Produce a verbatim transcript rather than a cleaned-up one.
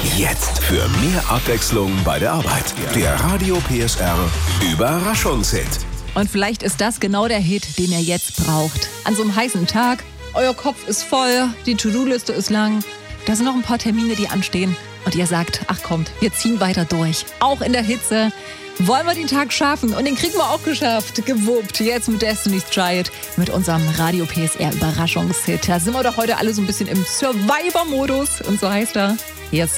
Jetzt für mehr Abwechslung bei der Arbeit. Der Radio P S R Überraschungshit. Und vielleicht ist das genau der Hit, den ihr jetzt braucht. An so einem heißen Tag, euer Kopf ist voll, die To-Do-Liste ist lang, da sind noch ein paar Termine, die anstehen. Und ihr sagt, ach kommt, wir ziehen weiter durch. Auch in der Hitze wollen wir den Tag schaffen. Und den kriegen wir auch geschafft. Gewuppt. Jetzt mit Destiny's Child. Mit unserem Radio P S R Überraschungshit. Da sind wir doch heute alle so ein bisschen im Survivor-Modus. Und so heißt er. Hier ist